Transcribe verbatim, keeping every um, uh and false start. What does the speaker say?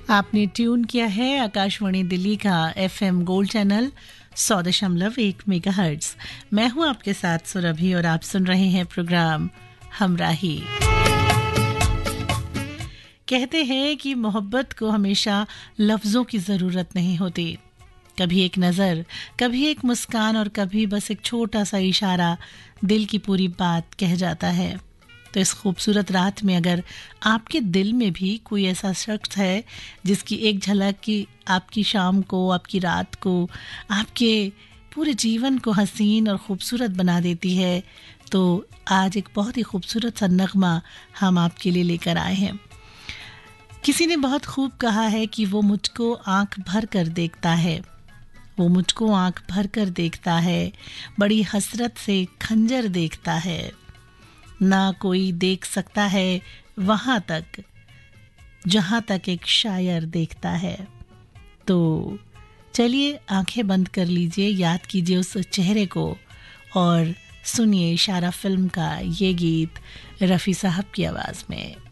आपने ट्यून किया है आकाशवाणी दिल्ली का एफएम गोल्ड चैनल सौ दशमलव एक मेगाहर्ट्ज। मैं हूं आपके साथ सुरभि और आप सुन रहे हैं प्रोग्राम हमराही। कहते हैं कि मोहब्बत को हमेशा लफ्ज़ों की ज़रूरत नहीं होती। कभी एक नज़र, कभी एक मुस्कान और कभी बस एक छोटा सा इशारा दिल की पूरी बात कह जाता है। तो इस खूबसूरत रात में अगर आपके दिल में भी कोई ऐसा शख्स है जिसकी एक झलक की आपकी शाम को, आपकी रात को, आपके पूरे जीवन को हसीन और ख़ूबसूरत बना देती है, तो आज एक बहुत ही खूबसूरत सा नगमा हम आपके लिए लेकर आए हैं। किसी ने बहुत खूब कहा है कि वो मुझको आंख भर कर देखता है, वो मुझको आंख भर कर देखता है, बड़ी हसरत से खंजर देखता है, ना कोई देख सकता है वहाँ तक जहाँ तक एक शायर देखता है। तो चलिए आंखें बंद कर लीजिए, याद कीजिए उस चेहरे को और सुनिए इशारा फिल्म का ये गीत रफ़ी साहब की आवाज़ में।